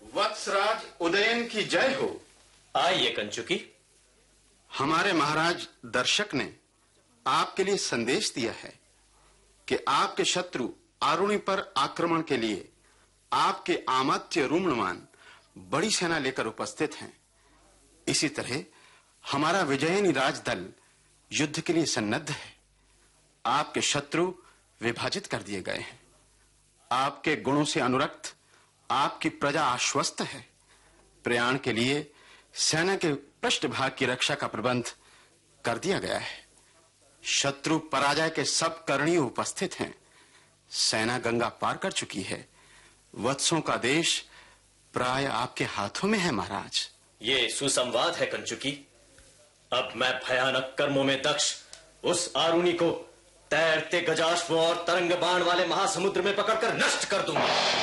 वत्सराज उदयन की जय हो। आइए कंचुकी। हमारे महाराज दर्शक ने आपके लिए संदेश दिया है कि आपके शत्रु आरुणि पर आक्रमण के लिए आपके आमात्य रूमणवान बड़ी सेना लेकर उपस्थित हैं। इसी तरह हमारा विजयिनी राजदल युद्ध के लिए सन्नद्ध है। आपके शत्रु विभाजित कर दिए गए हैं। आपके गुणों से अनुरक्त आपकी प्रजा आश्वस्त है। प्रयाण के लिए सेना के पृष्ठभाग की रक्षा का प्रबंध कर दिया गया है। शत्रु पराजय के सब करणी उपस्थित हैं। सेना गंगा पार कर चुकी है। वत्सों का देश प्राय आपके हाथों में है महाराज। ये सुसंवाद है कंचुकी। अब मैं भयानक कर्मों में दक्ष उस आरुणि को तैरते गजाश्वों और तरंग बाण वाले महासमुद्र में पकड़कर नष्ट कर दूंगा।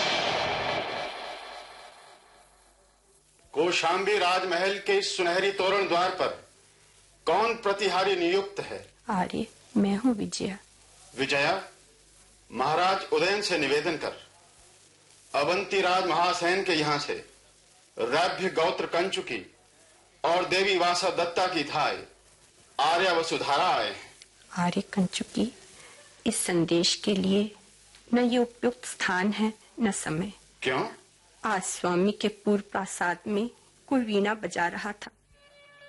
कौशांबी राजमहल के इस सुनहरी तोरण द्वार पर कौन प्रतिहारी नियुक्त है? आर्य, मैं हूँ विजया। विजया, महाराज उदयन से निवेदन कर अवंती राज महासैन के यहाँ से रैभ्य गौत्र कंचुकी और देवी वासा दत्ता की थाई आर्या वसुधारा आए हैं। आर्य कंचुकी, इस संदेश के लिए न ये उपयुक्त स्थान है न समय। क्यों? आज स्वामी के पूर्व प्रासाद में कोई वीणा बजा रहा था।